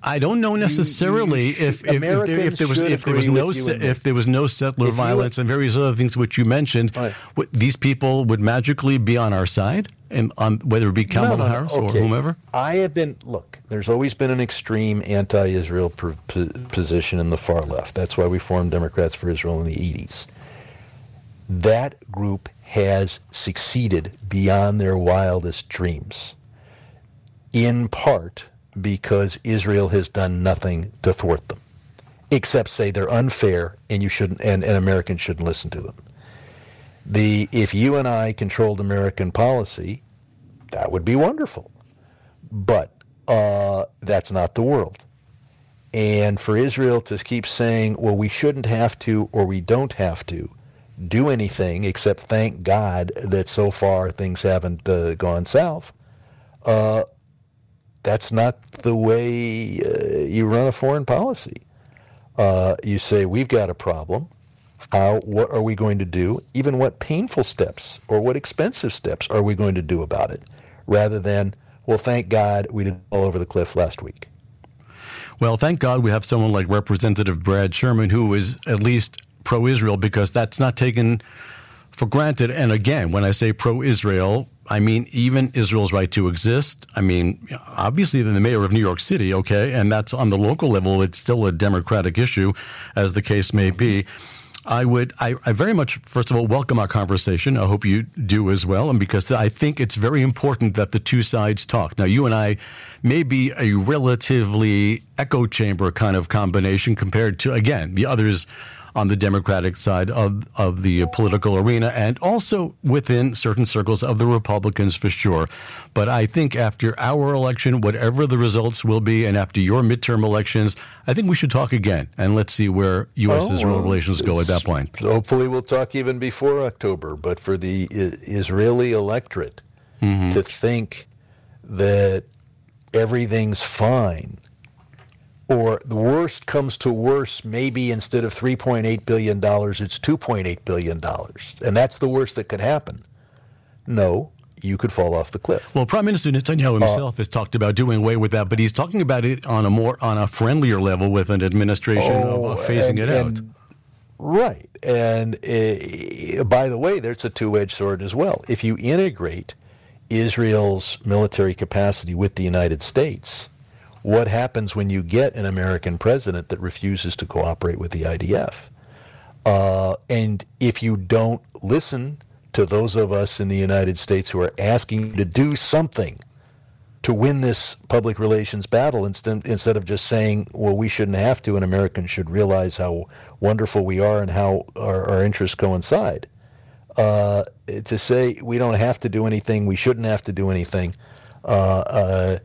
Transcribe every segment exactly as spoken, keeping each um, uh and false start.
I don't know necessarily you, you, if, if, if, there, if there was if there was no if there was no settler violence and various other things which you mentioned, right. what, these people would magically be on our side, and on whether it be Kamala no, no, Harris no. Okay. or whomever. I have been look. There's always been an extreme anti-Israel per, per, position in the far left. That's why we formed Democrats for Israel in the eighties. That group has succeeded beyond their wildest dreams, in part because Israel has done nothing to thwart them, except say they're unfair and you shouldn't, and, and Americans shouldn't listen to them. The if you and I controlled American policy, that would be wonderful, but uh, that's not the world. And for Israel to keep saying, well, we shouldn't have to, or we don't have to do anything except thank God that so far things haven't uh, gone south. Uh, That's not the way uh, you run a foreign policy. Uh, you say, we've got a problem. How? What are we going to do? Even what painful steps or what expensive steps are we going to do about it? Rather than, well, thank God we didn't fall over the cliff last week. Well, thank God we have someone like Representative Brad Sherman who is at least pro-Israel, because that's not taken for granted. And again, when I say pro-Israel, I mean, even Israel's right to exist. I mean, obviously, the mayor of New York City, okay, and that's on the local level. It's still a Democratic issue, as the case may be. I would, I, I very much, first of all, welcome our conversation. I hope you do as well. And because I think it's very important that the two sides talk. Now, you and I may be a relatively echo chamber kind of combination compared to, again, the others on the Democratic side of, of the political arena, and also within certain circles of the Republicans for sure. But I think after our election, whatever the results will be, and after your midterm elections, I think we should talk again, and let's see where U S Israel oh, well, relations go at that point. Hopefully we'll talk even before October, but for the Israeli electorate mm-hmm. to think that everything's fine, or the worst comes to worst, maybe instead of three point eight billion dollars, it's two point eight billion dollars. And that's the worst that could happen. No, you could fall off the cliff. Well, Prime Minister Netanyahu himself uh, has talked about doing away with that, but he's talking about it on a more, on a friendlier level with an administration oh, of phasing and, it out. And, right. And uh, by the way, there's a two-edged sword as well. If you integrate Israel's military capacity with the United States, what happens when you get an American president that refuses to cooperate with the I D F? Uh, and if you don't listen to those of us in the United States who are asking you to do something to win this public relations battle, instead, instead of just saying, well, we shouldn't have to, and Americans should realize how wonderful we are and how our, our interests coincide, uh, to say we don't have to do anything, we shouldn't have to do anything, uh, uh,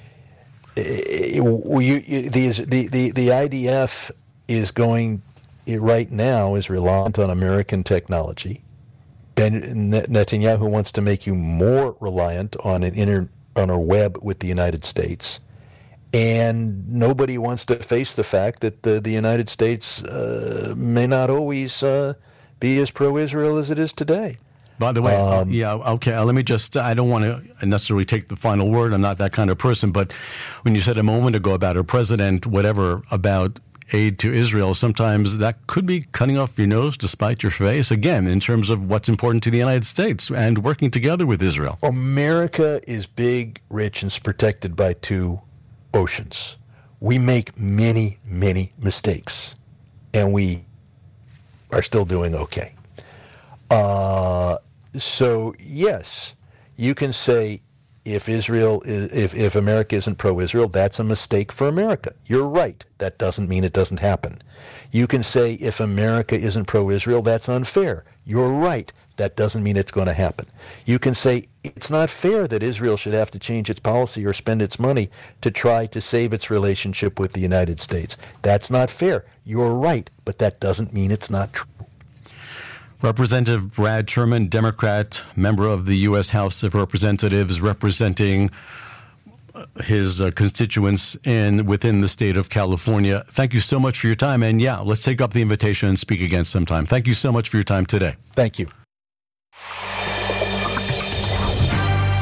You, you, the, the, the I D F is going, right now, is reliant on American technology. Ben Netanyahu wants to make you more reliant on an inter, on a web with the United States. And nobody wants to face the fact that the, the United States uh, may not always uh, be as pro-Israel as it is today. By the way, um, uh, yeah, okay, uh, let me just, I don't want to necessarily take the final word. I'm not that kind of person. But when you said a moment ago about a president, whatever, about aid to Israel, sometimes that could be cutting off your nose to spite your face, again, in terms of what's important to the United States and working together with Israel. America is big, rich, and is protected by two oceans. We make many, many mistakes, and we are still doing okay. Uh, so yes, you can say if Israel is, if, if America isn't pro-Israel, that's a mistake for America. You're right. That doesn't mean it doesn't happen. You can say if America isn't pro-Israel, that's unfair. You're right. That doesn't mean it's going to happen. You can say it's not fair that Israel should have to change its policy or spend its money to try to save its relationship with the United States. That's not fair. You're right, but that doesn't mean it's not true. Representative Brad Sherman, Democrat, member of the U S House of Representatives, representing his uh, constituents in within the state of California. Thank you so much for your time. And yeah, let's take up the invitation and speak again sometime. Thank you so much for your time today. Thank you.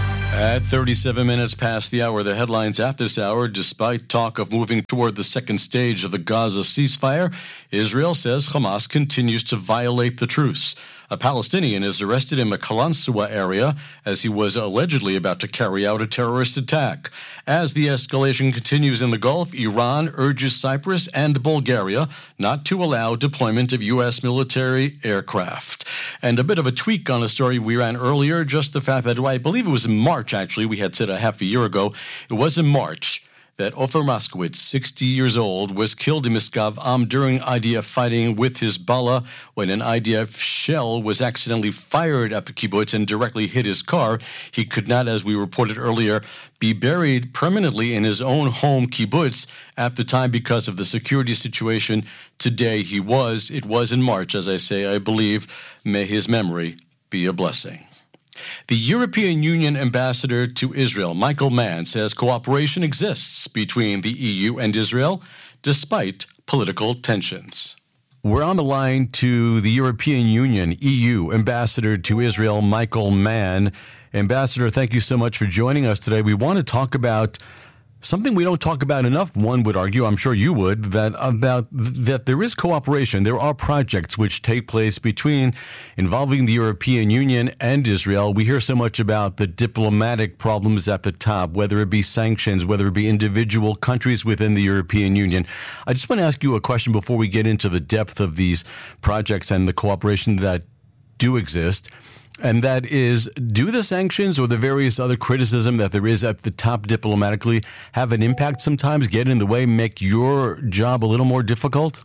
At thirty-seven minutes past the hour, the headlines at this hour: despite talk of moving toward the second stage of the Gaza ceasefire, Israel says Hamas continues to violate the truce. A Palestinian is arrested in the Qalansua area as he was allegedly about to carry out a terrorist attack. As the escalation continues in the Gulf, Iran urges Cyprus and Bulgaria not to allow deployment of U S military aircraft. And a bit of a tweak on a story we ran earlier, just the fact that, I believe it was in March, actually, we had said a half a year ago, it was in March, that Ofer Moskowitz, sixty years old, was killed in Miskav Am during I D F fighting with Hezbollah when an I D F shell was accidentally fired at the kibbutz and directly hit his car. He could not, as we reported earlier, be buried permanently in his own home kibbutz at the time because of the security situation. Today he was. It was in March, as I say, I believe. May his memory be a blessing. The European Union ambassador to Israel, Michael Mann, says cooperation exists between the E U and Israel despite political tensions. We're on the line to the European Union, E U, ambassador to Israel, Michael Mann. Ambassador, thank you so much for joining us today. We want to talk about something we don't talk about enough, one would argue, I'm sure you would, that about that there is cooperation. There are projects which take place between involving the European Union and Israel. We hear so much about the diplomatic problems at the top, whether it be sanctions, whether it be individual countries within the European Union. I just want to ask you a question before we get into the depth of these projects and the cooperation that do exist. And that is, do the sanctions or the various other criticism that there is at the top diplomatically have an impact sometimes, get in the way, make your job a little more difficult?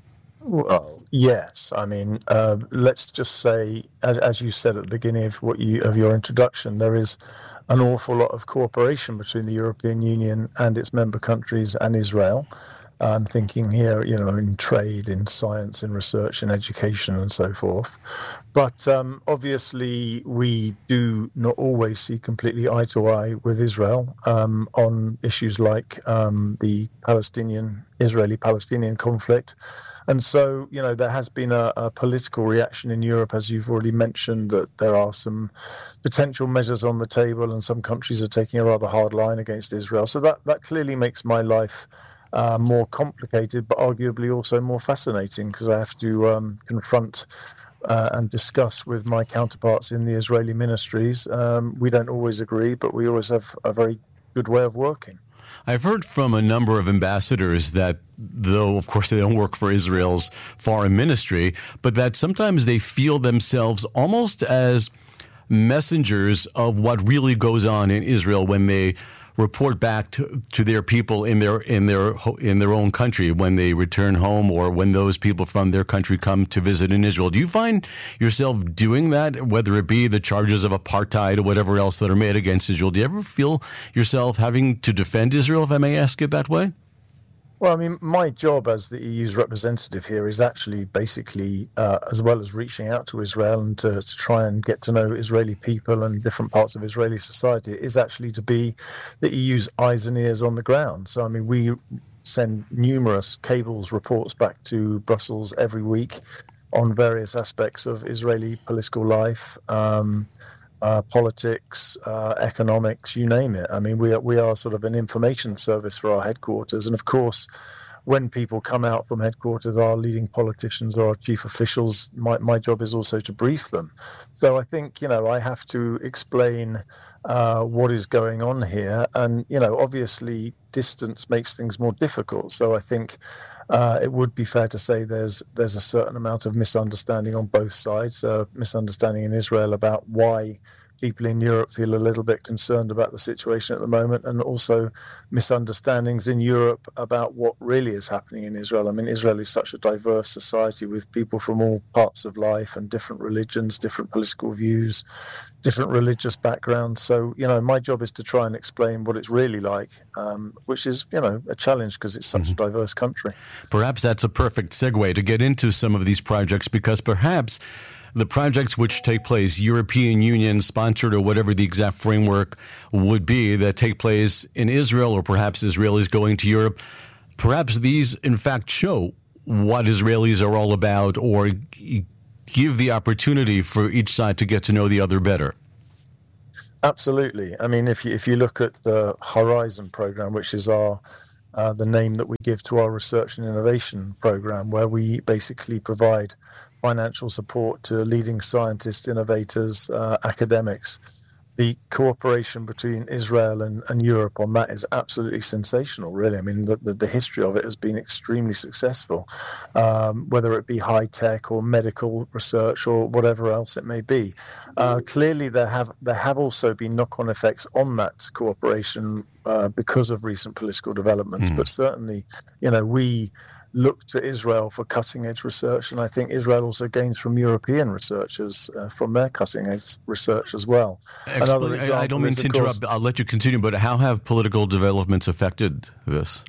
Well, yes. I mean, uh, let's just say, as, as you said at the beginning of what you of your introduction, there is an awful lot of cooperation between the European Union and its member countries and Israel. I'm thinking here, you know, in trade, in science, in research, in education, and so forth. But um, obviously, we do not always see completely eye to eye with Israel um, on issues like um, the Palestinian, Israeli-Palestinian conflict. And so, you know, there has been a, a political reaction in Europe, as you've already mentioned, that there are some potential measures on the table, and some countries are taking a rather hard line against Israel. So that, that clearly makes my life Uh, more complicated, but arguably also more fascinating, because I have to um, confront uh, and discuss with my counterparts in the Israeli ministries. Um, we don't always agree, but we always have a very good way of working. I've heard from a number of ambassadors that, though, of course, they don't work for Israel's foreign ministry, but that sometimes they feel themselves almost as messengers of what really goes on in Israel when they report back to, to their people in their in their in their own country when they return home, or when those people from their country come to visit in Israel. Do you find yourself doing that, whether it be the charges of apartheid or whatever else that are made against Israel? Do you ever feel yourself having to defend Israel, if I may ask it that way? Well, I mean, my job as the E U's representative here is actually basically, uh, as well as reaching out to Israel and to, to try and get to know Israeli people and different parts of Israeli society, is actually to be the E U's eyes and ears on the ground. So, I mean, we send numerous cables, reports back to Brussels every week on various aspects of Israeli political life, um, Uh, politics, uh, economics, you name it. I mean, we are, we are sort of an information service for our headquarters. And of course, when people come out from headquarters, our leading politicians or our chief officials, my, my job is also to brief them. So I think, you know, I have to explain uh, what is going on here. And, you know, obviously distance makes things more difficult. So I think Uh, it would be fair to say there's there's a certain amount of misunderstanding on both sides, uh, misunderstanding in Israel about why people in Europe feel a little bit concerned about the situation at the moment, and also misunderstandings in Europe about what really is happening in Israel. I mean, Israel is such a diverse society with people from all parts of life and different religions, different political views, different religious backgrounds. So, you know, my job is to try and explain what it's really like, um, which is, you know, a challenge because it's such mm-hmm. a diverse country. Perhaps that's a perfect segue to get into some of these projects, because perhaps the projects which take place, European Union sponsored or whatever the exact framework would be, that take place in Israel, or perhaps Israelis going to Europe, perhaps these in fact show what Israelis are all about, or give the opportunity for each side to get to know the other better. Absolutely. I mean, if you if you look at the Horizon program, which is our uh, the name that we give to our research and innovation program, where we basically provide financial support to leading scientists, innovators, uh, academics. The cooperation between Israel and, and Europe on that is absolutely sensational, really. I mean, the, the, the history of it has been extremely successful, um, whether it be high-tech or medical research or whatever else it may be. Uh, clearly, there have there have also been knock-on effects on that cooperation uh, because of recent political developments. Mm. But certainly, you know, we look to Israel for cutting-edge research, and I think Israel also gains from European researchers uh, from their cutting-edge research as well. Explain, I, I don't mean to interrupt. Course, I'll let you continue, but how have political developments affected this?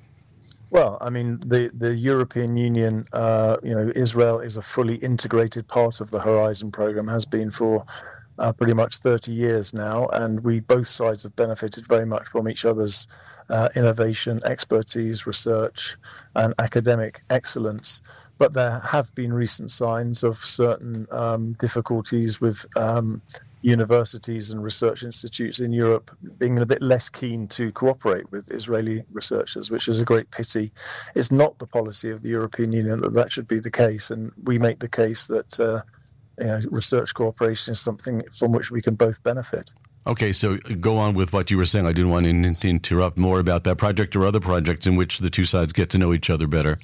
Well, I mean, the, the European Union, uh, you know, Israel is a fully integrated part of the Horizon program, has been for Uh, pretty much thirty years now, and we both sides have benefited very much from each other's uh, innovation, expertise, research, and academic excellence. But there have been recent signs of certain um, difficulties with um, universities and research institutes in Europe being a bit less keen to cooperate with Israeli researchers, which is a great pity. It's not the policy of the European Union that that should be the case, and we make the case that uh, You know, research cooperation is something from which we can both benefit. Okay, so go on with what you were saying. I didn't want to interrupt more about that project or other projects in which the two sides get to know each other better.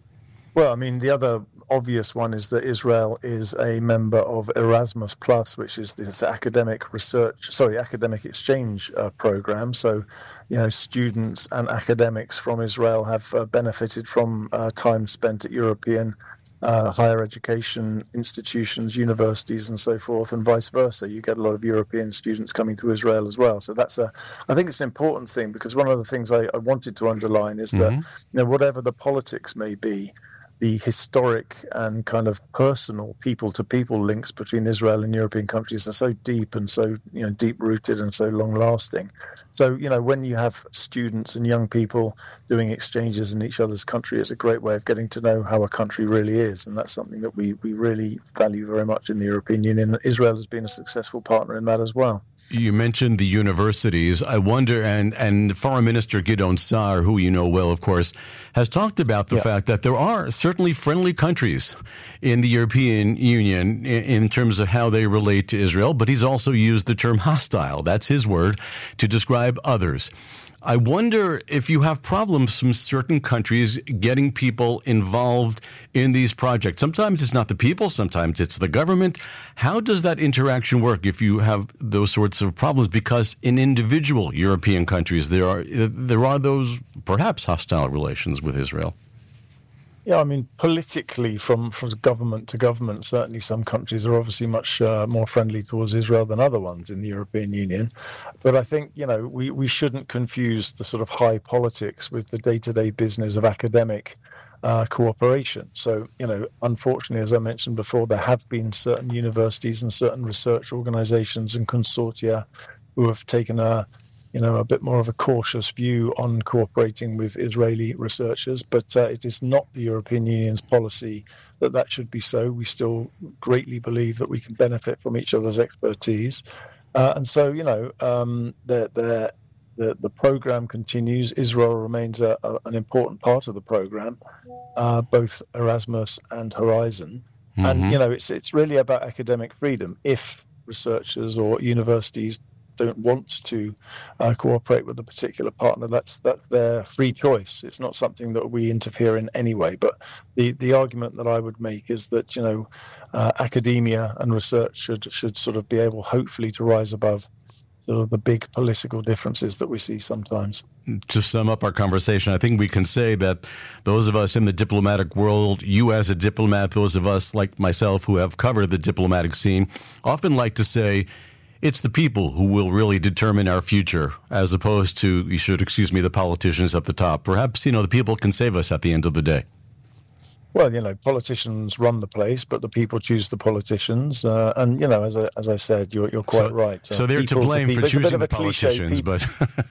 Well, I mean, the other obvious one is that Israel is a member of Erasmus Plus, which is this academic research, sorry, academic exchange uh, program. So, you know, students and academics from Israel have uh, benefited from uh, time spent at European Uh, higher education institutions, universities, and so forth, and vice versa. You get a lot of European students coming to Israel as well. So that's a, I think it's an important thing, because one of the things I, I wanted to underline is mm-hmm. that, you know, whatever the politics may be, the historic and kind of personal people-to-people links between Israel and European countries are so deep and so, you know, deep-rooted and so long-lasting. So, you know, when you have students and young people doing exchanges in each other's country, it's a great way of getting to know how a country really is, and that's something that we, we really value very much in the European Union. Israel has been a successful partner in that as well. You mentioned the universities. I wonder, and, and Foreign Minister Gideon Sa'ar, who you know well, of course, has talked about the yeah. fact that there are certainly friendly countries in the European Union in, in terms of how they relate to Israel, but he's also used the term hostile, that's his word, to describe others. I wonder if you have problems from certain countries getting people involved in these projects. Sometimes it's not the people, sometimes it's the government. How does that interaction work if you have those sorts of problems? Because in individual European countries, there are there are those perhaps hostile relations with Israel. Yeah, I mean, politically, from, from government to government, certainly some countries are obviously much uh, more friendly towards Israel than other ones in the European Union. But I think, you know, we, we shouldn't confuse the sort of high politics with the day-to-day business of academic uh, cooperation. So, you know, unfortunately, as I mentioned before, there have been certain universities and certain research organizations and consortia who have taken a you know, a bit more of a cautious view on cooperating with Israeli researchers, but uh, it is not the European Union's policy that that should be so. We still greatly believe that we can benefit from each other's expertise. Uh, and so, you know, um, the, the, the, the program continues. Israel remains a, a, an important part of the program, uh, both Erasmus and Horizon. Mm-hmm. And, you know, it's it's really about academic freedom. If researchers or universities don't want to uh, cooperate with a particular partner, that's that's their free choice. It's not something that we interfere in any way. But the, the argument that I would make is that, you know, uh, academia and research should should sort of be able, hopefully, to rise above sort of the big political differences that we see sometimes. To sum up our conversation, I think we can say that those of us in the diplomatic world, you as a diplomat, those of us like myself who have covered the diplomatic scene, often like to say, it's the people who will really determine our future, as opposed to, you should excuse me, the politicians at the top. Perhaps, you know, the people can save us at the end of the day. Well, you know, politicians run the place, but the people choose the politicians. Uh, and, you know, as I, as I said, you're, you're quite so, right. So uh, they're to blame for choosing the politicians, but...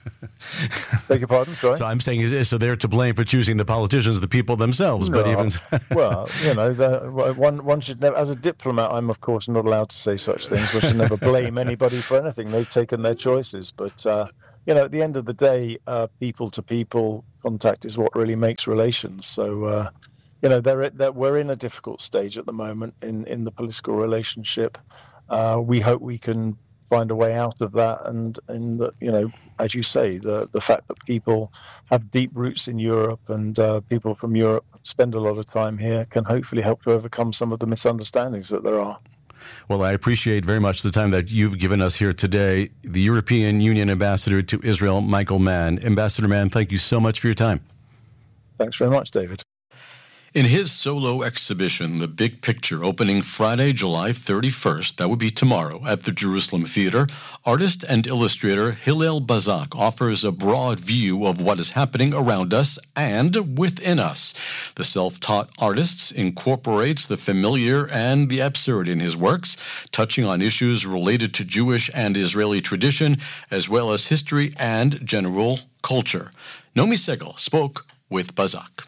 Beg your pardon, sorry? So I'm saying, so they're to blame for choosing the politicians, the people themselves, no, but even... well, you know, the, one, one should never... As a diplomat, I'm, of course, not allowed to say such things. We should never blame anybody for anything. They've taken their choices. But, uh, you know, at the end of the day, uh, people-to-people contact is what really makes relations. So... Uh, You know, they're, they're, we're in a difficult stage at the moment in, in the political relationship. Uh, we hope we can find a way out of that. And, and the, you know, as you say, the, the fact that people have deep roots in Europe and uh, people from Europe spend a lot of time here can hopefully help to overcome some of the misunderstandings that there are. Well, I appreciate very much the time that you've given us here today. The European Union Ambassador to Israel, Michael Mann. Ambassador Mann, thank you so much for your time. Thanks very much, David. In his solo exhibition, The Big Picture, opening Friday, July thirty-first, that would be tomorrow, at the Jerusalem Theater, artist and illustrator Hillel Bazak offers a broad view of what is happening around us and within us. The self-taught artist incorporates the familiar and the absurd in his works, touching on issues related to Jewish and Israeli tradition, as well as history and general culture. Nomi Segal spoke with Bazak.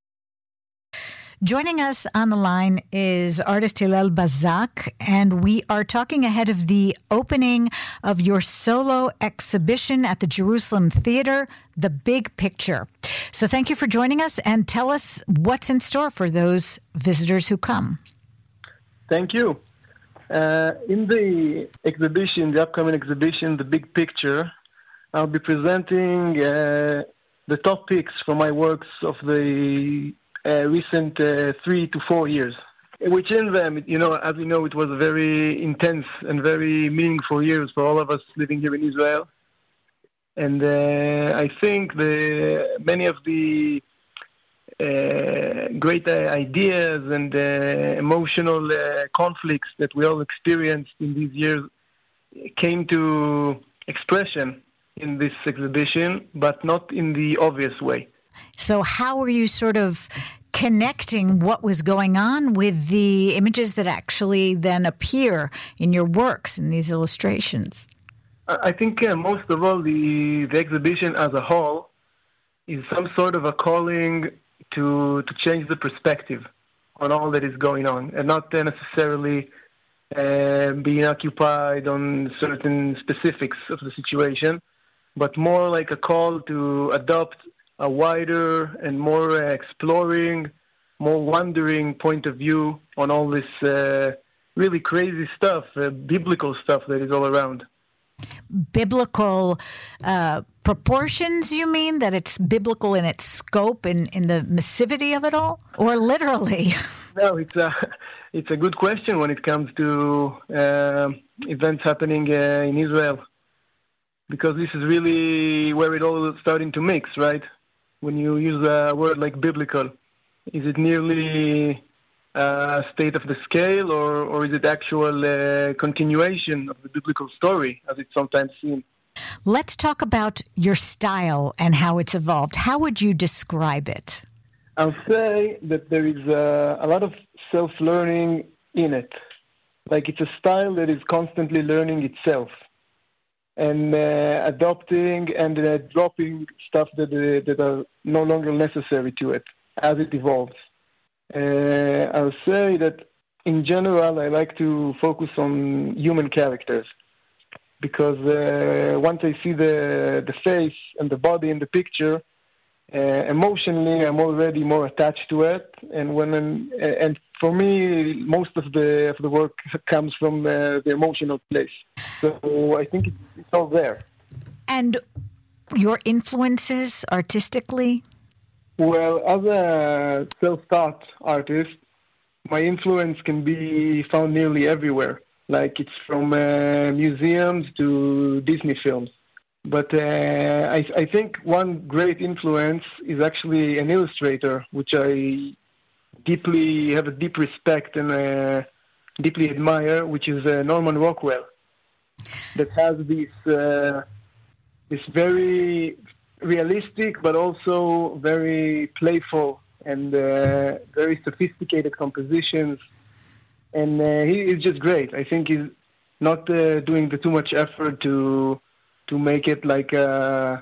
Joining us on the line is artist Hillel Bazak, and we are talking ahead of the opening of your solo exhibition at the Jerusalem Theater, The Big Picture. So thank you for joining us, and tell us what's in store for those visitors who come. Thank you. Uh, in the exhibition, the upcoming exhibition, The Big Picture, I'll be presenting uh, the top picks from my works of the Uh, recent uh, three to four years, which in them, you know, as we know, it was a very intense and very meaningful years for all of us living here in Israel. And uh, I think the many of the uh, great uh, ideas and uh, emotional uh, conflicts that we all experienced in these years came to expression in this exhibition, but not in the obvious way. So how were you sort of connecting what was going on with the images that actually then appear in your works, in these illustrations? I think uh, most of all, the, the exhibition as a whole is some sort of a calling to to change the perspective on all that is going on, and not necessarily uh, being occupied on certain specifics of the situation, but more like a call to adopt a wider and more uh, exploring, more wondering point of view on all this uh, really crazy stuff, uh, biblical stuff that is all around. Biblical uh, proportions, you mean? That it's biblical in its scope and in, in the massivity of it all? Or literally? No, it's a, it's a good question when it comes to uh, events happening uh, in Israel. Because this is really where it all is starting to mix, right? When you use a word like biblical, is it merely a state of the scale, or, or is it actual uh, continuation of the biblical story, as it's sometimes seen? Let's talk about your style and how it's evolved. How would you describe it? I'll say that there is uh, a lot of self-learning in it. Like it's a style that is constantly learning itself, and uh, adopting and uh, dropping stuff that uh, that are no longer necessary to it as it evolves. Uh, I'll say that in general, I like to focus on human characters, because uh, once I see the the face and the body in the picture, uh, emotionally I'm already more attached to it, and when I'm, and for me, most of the of the work comes from uh, the emotional place. So I think it's, it's all there. And your influences artistically? Well, as a self-taught artist, my influence can be found nearly everywhere. Like it's from uh, museums to Disney films. But uh, I, I think one great influence is actually an illustrator, which I deeply have a deep respect and uh, deeply admire, which is uh, Norman Rockwell, that has this uh, this very realistic but also very playful and uh, very sophisticated compositions. And uh, he is just great. I think he's not uh, doing the too much effort to to make it like uh,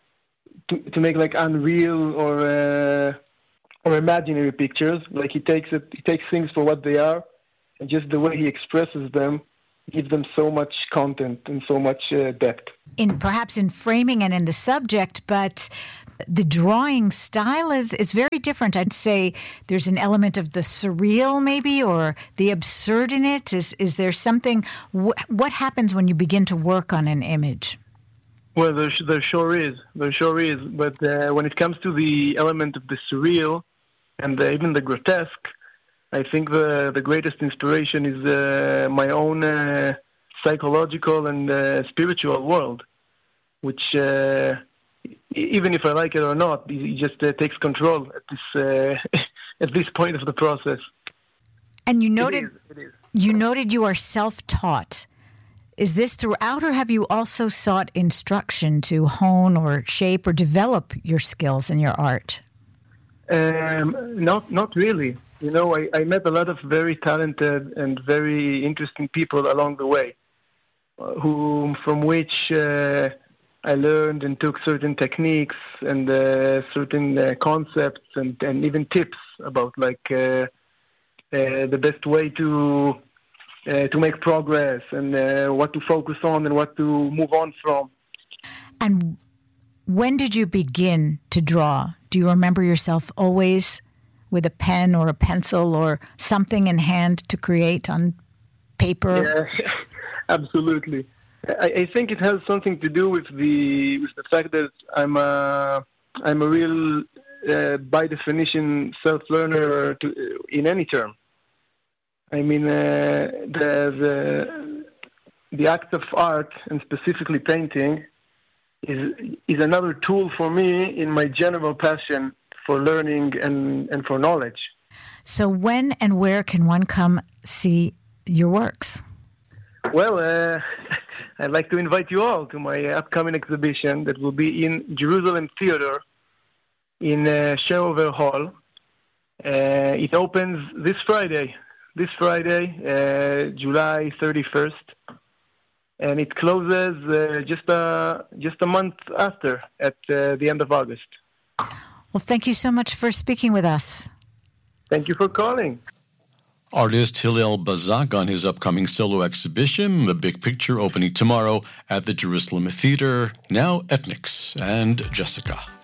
to to make like unreal or uh, or imaginary pictures. Like he takes it, he takes things for what they are, and just the way he expresses them gives them so much content and so much uh, depth. In perhaps in framing and in the subject, but the drawing style is, is very different. I'd say there's an element of the surreal maybe, or the absurd in it. Is is there something, wh- what happens when you begin to work on an image? Well, there, there sure is. There sure is. But uh, when it comes to the element of the surreal and the, even the grotesque, I think the, the greatest inspiration is uh, my own uh, psychological and uh, spiritual world, which uh, even if I like it or not, it just uh, takes control at this uh, at this point of the process. And you noted it is, it is. you noted you are self-taught. Is this throughout, or have you also sought instruction to hone or shape or develop your skills in your art? Um, not not really. You know, I, I met a lot of very talented and very interesting people along the way, uh, who from which uh, I learned and took certain techniques and uh, certain uh, concepts and, and even tips about like uh, uh, the best way to uh, to make progress and uh, what to focus on and what to move on from. And when did you begin to draw? Do you remember yourself always with a pen or a pencil or something in hand to create on paper? Yeah, absolutely. I, I think it has something to do with the with the fact that I'm a I'm a real uh, by definition self learner to, in any term. I mean uh, the the the act of art and specifically painting is is another tool for me in my general passion for learning and, and for knowledge. So when and where can one come see your works? Well, uh, I'd like to invite you all to my upcoming exhibition that will be in Jerusalem Theater in uh, Sherover Hall. Uh, it opens this Friday, this Friday, uh, July thirty-first, and it closes uh, just a just a month after, at uh, the end of August. Well, thank you so much for speaking with us. Thank you for calling. Artist Hillel Bazak on his upcoming solo exhibition, The Big Picture, opening tomorrow at the Jerusalem Theater. Now, Ethnics and Jessica.